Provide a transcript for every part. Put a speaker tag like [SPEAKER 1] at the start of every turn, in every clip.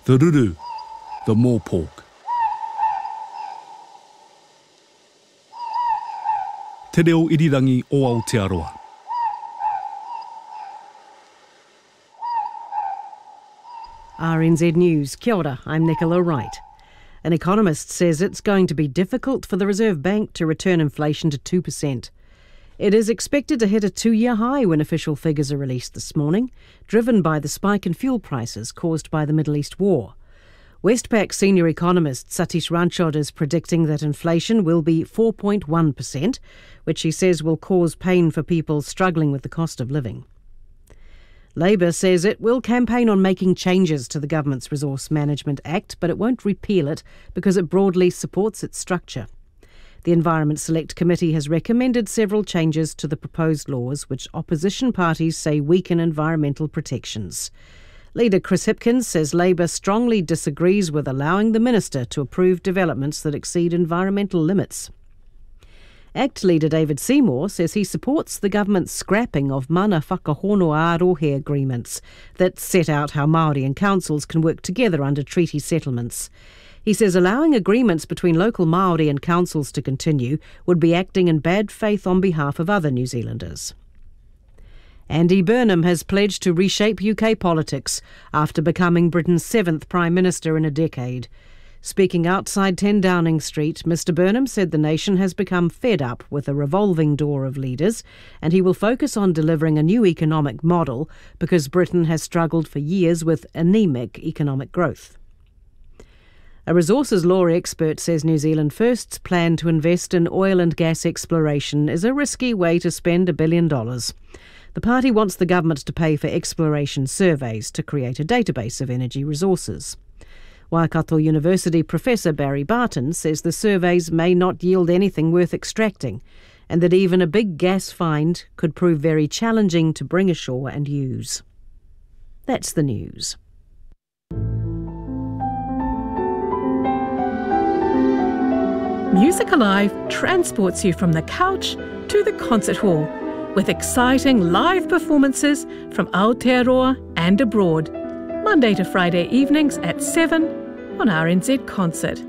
[SPEAKER 1] The ruru, the more pork. Te reo irirangi o Aotearoa.
[SPEAKER 2] RNZ News. Kia ora, I'm Nicola Wright. An economist says it's going to be difficult for the Reserve Bank to return inflation to 2%. It is expected to hit a 2-year high when official figures are released this morning, driven by the spike in fuel prices caused by the Middle East war. Westpac senior economist Satish Ranchod is predicting that inflation will be 4.1%, which he says will cause pain for people struggling with the cost of living. Labour says it will campaign on making changes to the government's Resource Management Act, but it won't repeal it because it broadly supports its structure. The Environment Select Committee has recommended several changes to the proposed laws, which opposition parties say weaken environmental protections. Leader Chris Hipkins says Labour strongly disagrees with allowing the minister to approve developments that exceed environmental limits. ACT leader David Seymour says he supports the government's scrapping of mana whakahono ārohe agreements that set out how Māori and councils can work together under treaty settlements. He says allowing agreements between local Māori and councils to continue would be acting in bad faith on behalf of other New Zealanders. Andy Burnham has pledged to reshape UK politics after becoming Britain's 7th Prime Minister in a decade. Speaking outside 10 Downing Street, Mr Burnham said the nation has become fed up with a revolving door of leaders, and he will focus on delivering a new economic model because Britain has struggled for years with anemic economic growth. A resources law expert says New Zealand First's plan to invest in oil and gas exploration is a risky way to spend $1 billion. The party wants the government to pay for exploration surveys to create a database of energy resources. Waikato University Professor Barry Barton says the surveys may not yield anything worth extracting, and that even a big gas find could prove very challenging to bring ashore and use. That's the news.
[SPEAKER 3] Music Alive transports you from the couch to the concert hall with exciting live performances from Aotearoa and abroad, Monday to Friday evenings at 7 on RNZ Concert.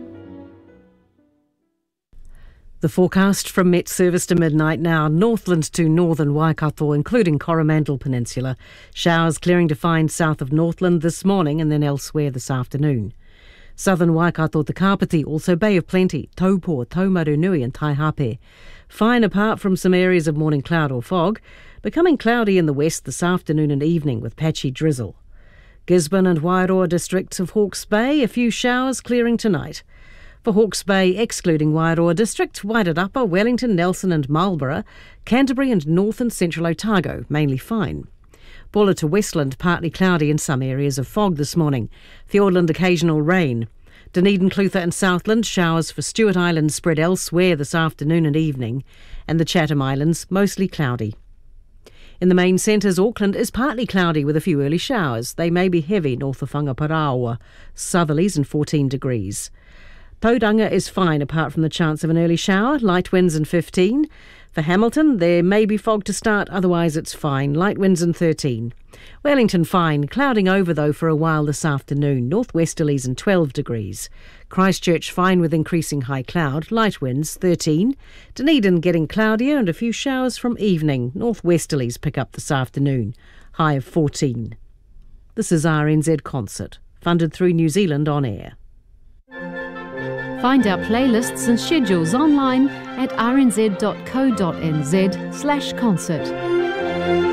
[SPEAKER 2] The forecast from Met Service to midnight now. Northland to northern Waikato, including Coromandel Peninsula. Showers clearing to find south of Northland this morning and then elsewhere this afternoon. Southern Waikato to Kapiti, also Bay of Plenty, Taupo, Taumarunui and Taihape. Fine apart from some areas of morning cloud or fog, becoming cloudy in the west this afternoon and evening with patchy drizzle. Gisborne and Wairoa districts of Hawke's Bay, a few showers clearing tonight. For Hawke's Bay, excluding Wairoa district, Wairarapa, Wellington, Nelson and Marlborough, Canterbury and north and central Otago, mainly fine. Bulla to Westland, partly cloudy and some areas of fog this morning. Fiordland, occasional rain. Dunedin, Clutha and Southland, showers for Stewart Island spread elsewhere this afternoon and evening. And the Chatham Islands, mostly cloudy. In the main centres, Auckland is partly cloudy with a few early showers. They may be heavy north of Whangaparaoa, southerlies and 14 degrees. Tauranga is fine apart from the chance of an early shower, light winds and 15. For Hamilton, there may be fog to start, otherwise it's fine, light winds and 13. Wellington fine, clouding over though for a while this afternoon, northwesterlies and 12 degrees. Christchurch fine with increasing high cloud, light winds 13. Dunedin getting cloudier and a few showers from evening, northwesterlies pick up this afternoon, high of 14. This is RNZ Concert, funded through New Zealand On Air.
[SPEAKER 4] Find our playlists and schedules online at rnz.co.nz/concert.